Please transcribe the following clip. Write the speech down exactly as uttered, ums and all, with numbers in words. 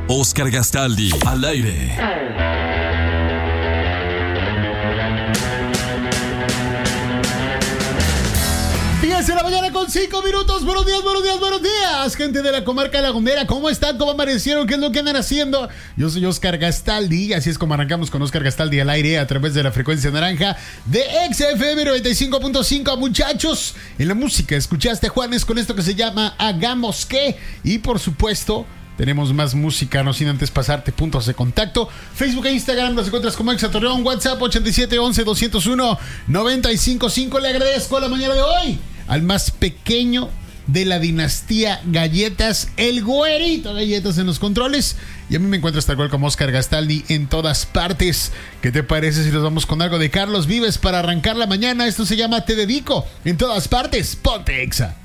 Oscar Gastaldi, al aire. diez de la mañana con cinco minutos. Buenos días, buenos días, buenos días, gente de la comarca lagunera. ¿Cómo están? ¿Cómo amanecieron? ¿Qué es lo que andan haciendo? Yo soy Oscar Gastaldi. Así es como arrancamos con Oscar Gastaldi al aire a través de la frecuencia naranja de X F M noventa y cinco punto cinco. Muchachos, en la música escuchaste a Juanes con esto que se llama Hagamos Que. Y por supuesto, tenemos más música, no sin antes pasarte puntos de contacto. Facebook e Instagram nos encuentras como Exa Torreón. WhatsApp ochenta y siete once doscientos uno noventa y cinco cinco. Le agradezco la mañana de hoy al más pequeño de la dinastía Galletas, el güerito Galletas en los controles. Y a mí me encuentras tal cual como Oscar Gastaldi en todas partes. ¿Qué te parece si nos vamos con algo de Carlos Vives para arrancar la mañana? Esto se llama Te Dedico. En todas partes, ponte Exa.